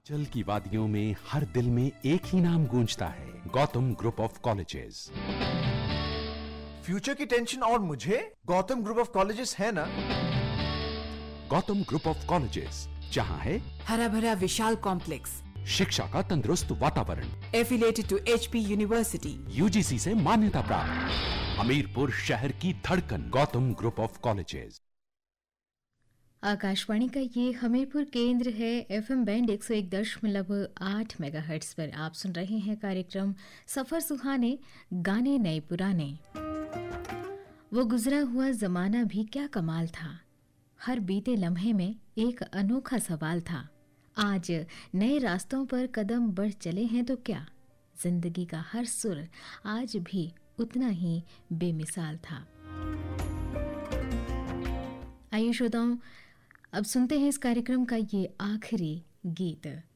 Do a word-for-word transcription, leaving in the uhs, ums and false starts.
हिमाचल की वादियों में हर दिल में एक ही नाम गूंजता है, Gautam group of colleges. Future की टेंशन और मुझे गौतम ग्रुप ऑफ कॉलेजेस है ना। गौतम ग्रुप ऑफ कॉलेजेस, जहां है हरा भरा विशाल कॉम्प्लेक्स, शिक्षा का तंदुरुस्त वातावरण, affiliated to HP university, UGC से मान्यता प्राप्त, हमीरपुर शहर की धड़कन, Gautam group of colleges. Akashvani का ये हमीरपुर केंद्र है। एफएम बैंड एक सौ एक दशमलव आठ मेगाहर्ट्ज पर आप सुन रहे हैं कार्यक्रम सफर सुहाने, गाने नए पुराने। वो गुजरा हुआ जमाना भी क्या कमाल था, हर बीते लम्हे में एक अनोखा सवाल था। आज नए रास्तों पर कदम बढ़ चले हैं तो क्या, जिंदगी का हर सुर आज भी उतना ही बेमिसाल था। आइए श्रोताओं, अब सुनते हैं इस कार्यक्रम का ये आखिरी गीत।